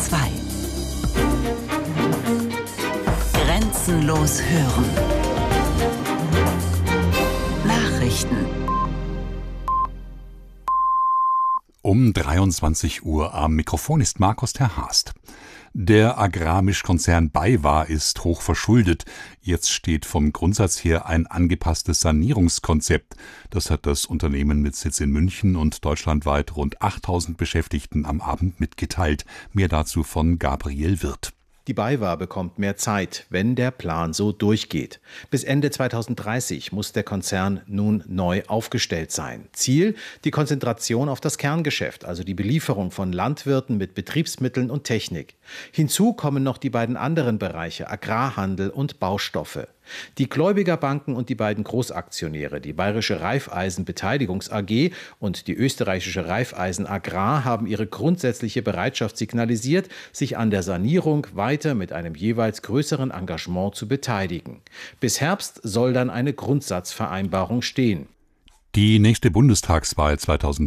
2. Grenzenlos hören. Nachrichten. Um 23 Uhr am Mikrofon ist Markus Terhast. Der Agrarmischkonzern BayWa ist hoch verschuldet. Jetzt steht vom Grundsatz her ein angepasstes Sanierungskonzept. Das hat das Unternehmen mit Sitz in München und deutschlandweit rund 8.000 Beschäftigten am Abend mitgeteilt. Mehr dazu von Gabriel Wirth. Die BayWa bekommt mehr Zeit, wenn der Plan so durchgeht. Bis Ende 2030 muss der Konzern nun neu aufgestellt sein. Ziel: die Konzentration auf das Kerngeschäft, also die Belieferung von Landwirten mit Betriebsmitteln und Technik. Hinzu kommen noch die beiden anderen Bereiche Agrarhandel und Baustoffe. Die Gläubigerbanken und die beiden Großaktionäre, die Bayerische Raiffeisen Beteiligungs AG und die österreichische Raiffeisen Agrar, haben ihre grundsätzliche Bereitschaft signalisiert, sich an der Sanierung weiter mit einem jeweils größeren Engagement zu beteiligen. Bis Herbst soll dann eine Grundsatzvereinbarung stehen. Die nächste Bundestagswahl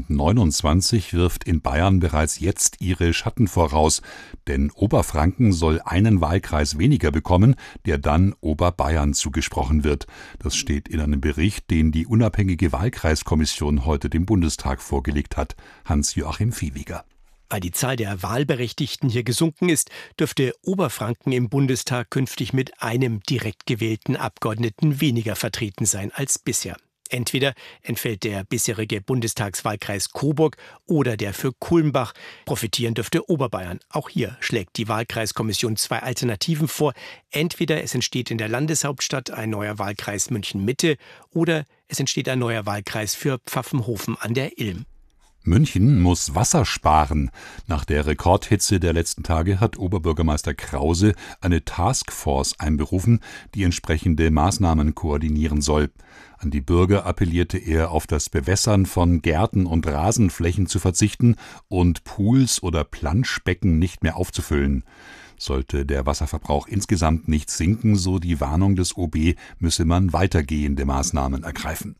2029 wirft in Bayern bereits jetzt ihre Schatten voraus, denn Oberfranken soll einen Wahlkreis weniger bekommen, der dann Oberbayern zugesprochen wird. Das steht in einem Bericht, den die unabhängige Wahlkreiskommission heute dem Bundestag vorgelegt hat. Hans-Joachim Viehweger. Weil die Zahl der Wahlberechtigten hier gesunken ist, dürfte Oberfranken im Bundestag künftig mit einem direkt gewählten Abgeordneten weniger vertreten sein als bisher. Entweder entfällt der bisherige Bundestagswahlkreis Coburg oder der für Kulmbach. Profitieren dürfte Oberbayern. Auch hier schlägt die Wahlkreiskommission zwei Alternativen vor. Entweder es entsteht in der Landeshauptstadt ein neuer Wahlkreis München-Mitte oder es entsteht ein neuer Wahlkreis für Pfaffenhofen an der Ilm. München muss Wasser sparen. Nach der Rekordhitze der letzten Tage hat Oberbürgermeister Krause eine Taskforce einberufen, die entsprechende Maßnahmen koordinieren soll. An die Bürger appellierte er, auf das Bewässern von Gärten und Rasenflächen zu verzichten und Pools oder Planschbecken nicht mehr aufzufüllen. Sollte der Wasserverbrauch insgesamt nicht sinken, so die Warnung des OB, müsse man weitergehende Maßnahmen ergreifen.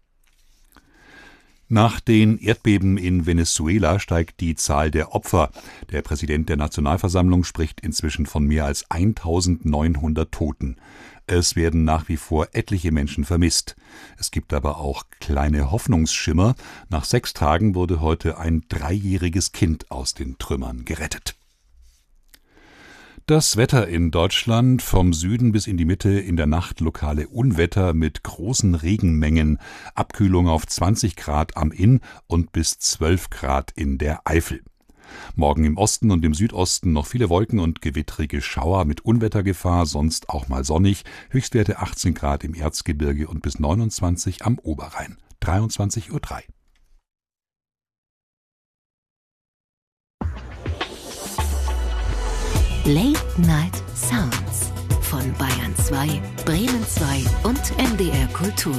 Nach den Erdbeben in Venezuela steigt die Zahl der Opfer. Der Präsident der Nationalversammlung spricht inzwischen von mehr als 1.900 Toten. Es werden nach wie vor etliche Menschen vermisst. Es gibt aber auch kleine Hoffnungsschimmer. Nach 6 Tagen wurde heute ein 3-jähriges Kind aus den Trümmern gerettet. Das Wetter in Deutschland: vom Süden bis in die Mitte in der Nacht lokale Unwetter mit großen Regenmengen, Abkühlung auf 20 Grad am Inn und bis 12 Grad in der Eifel. Morgen im Osten und im Südosten noch viele Wolken und gewittrige Schauer mit Unwettergefahr, sonst auch mal sonnig, Höchstwerte 18 Grad im Erzgebirge und bis 29 am Oberrhein. 23:03 Uhr. Late Night Sounds von Bayern 2, Bremen 2 und NDR Kultur.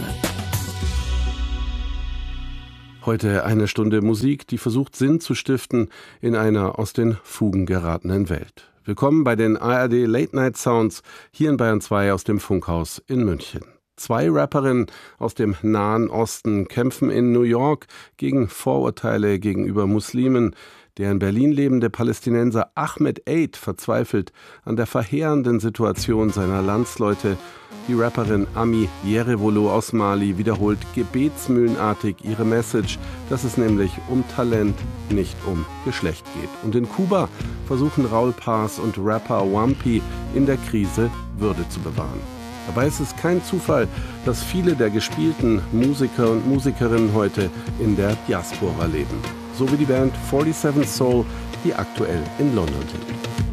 Heute eine Stunde Musik, die versucht, Sinn zu stiften in einer aus den Fugen geratenen Welt. Willkommen bei den ARD Late Night Sounds hier in Bayern 2 aus dem Funkhaus in München. 2 Rapperinnen aus dem Nahen Osten kämpfen in New York gegen Vorurteile gegenüber Muslimen. Der in Berlin lebende Palästinenser Ahmed Eid verzweifelt an der verheerenden Situation seiner Landsleute. Die Rapperin Ami Yerevolo aus Mali wiederholt gebetsmühlenartig ihre Message, dass es nämlich um Talent, nicht um Geschlecht geht. Und in Kuba versuchen Raul Paz und Rapper Wampi in der Krise Würde zu bewahren. Dabei ist es kein Zufall, dass viele der gespielten Musiker und Musikerinnen heute in der Diaspora leben. So wie die Band 47 Soul, die aktuell in London sind.